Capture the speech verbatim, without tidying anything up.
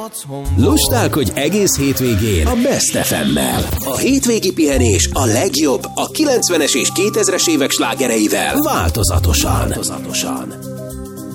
Lustálkodj egész hétvégén a Best ef emmel. A hétvégi pihenés a legjobb a kilencvenes és kétezres évek slágereivel változatosan. változatosan.